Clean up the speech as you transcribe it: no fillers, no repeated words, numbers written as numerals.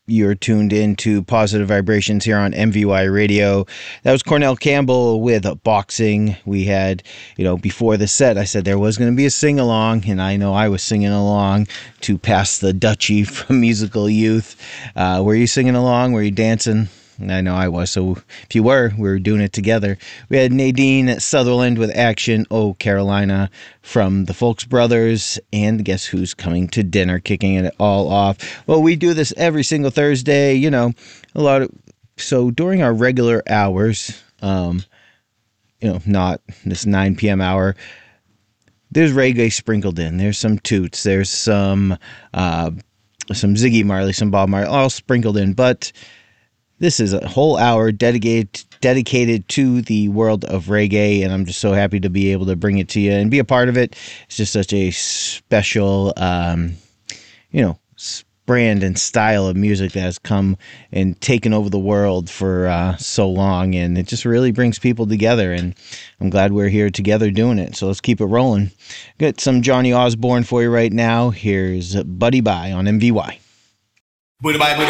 You're tuned into Positive Vibrations here on MVY Radio. That was Cornell Campbell with Boxing. We had, before the set, I said there was going to be a sing-along, and I know I was singing along to Pass the Dutchie from Musical Youth. Were you singing along? Were you dancing? I know I was, so if you were, we were doing it together. We had Nadine Sutherland with Action, Oh Carolina, from the Folks Brothers, and guess who's coming to dinner, kicking it all off. Well, we do this every single Thursday, so during our regular hours, not this 9 p.m. hour, there's reggae sprinkled in. There's some toots, there's some Ziggy Marley, some Bob Marley, all sprinkled in, but this is a whole hour dedicated to the world of reggae, and I'm just so happy to be able to bring it to you and be a part of it. It's just such a special, brand and style of music that has come and taken over the world for so long, and it just really brings people together, and I'm glad we're here together doing it. So let's keep it rolling. Got some Johnny Osborne for you right now. Here's Buddy Bye on MVY. Buddy Bye.